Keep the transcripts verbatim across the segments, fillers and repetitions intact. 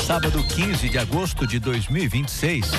Sábado, quinze de agosto de dois mil e vinte e seis.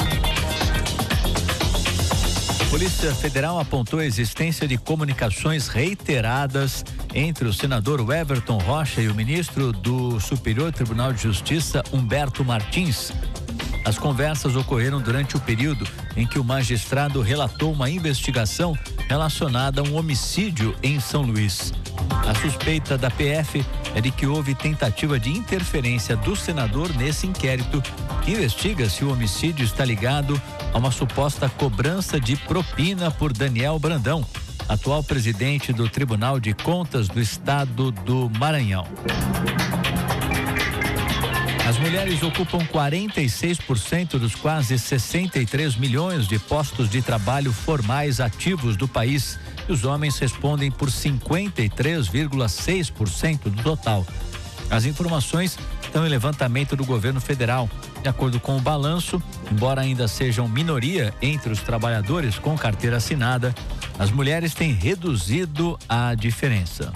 A Polícia Federal apontou a existência de comunicações reiteradas entre o senador Everton Rocha e o ministro do Superior Tribunal de Justiça, Humberto Martins. As conversas ocorreram durante o período em que o magistrado relatou uma investigação relacionada a um homicídio em São Luís. A suspeita da P F é de que houve tentativa de interferência do senador nesse inquérito, que investiga se o homicídio está ligado a uma suposta cobrança de propina por Daniel Brandão, atual presidente do Tribunal de Contas do Estado do Maranhão. As mulheres ocupam quarenta e seis por cento dos quase sessenta e três milhões de postos de trabalho formais ativos do país e os homens respondem por cinquenta e três vírgula seis por cento do total. As informações estão em levantamento do governo federal. De acordo com o balanço, embora ainda sejam minoria entre os trabalhadores com carteira assinada, as mulheres têm reduzido a diferença.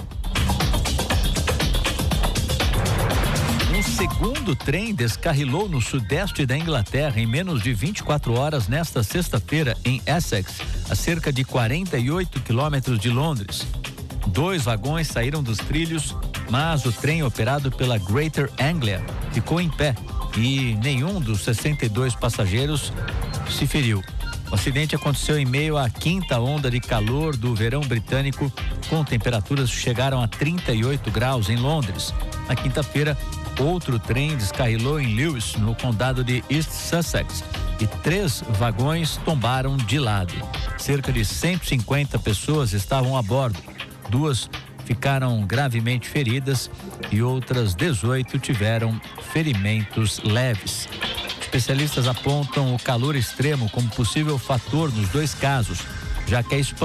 Um segundo trem descarrilou no sudeste da Inglaterra em menos de vinte e quatro horas nesta sexta-feira em Essex, a cerca de quarenta e oito quilômetros de Londres. Dois vagões saíram dos trilhos, mas o trem operado pela Greater Anglia ficou em pé e nenhum dos sessenta e dois passageiros se feriu. O acidente aconteceu em meio à quinta onda de calor do verão britânico, com temperaturas que chegaram a trinta e oito graus em Londres. Na quinta-feira, outro trem descarrilou em Lewes, no condado de East Sussex, e três vagões tombaram de lado. Cerca de cento e cinquenta pessoas estavam a bordo. Duas ficaram gravemente feridas e outras dezoito tiveram ferimentos leves. Especialistas apontam o calor extremo como possível fator nos dois casos, já que a expansão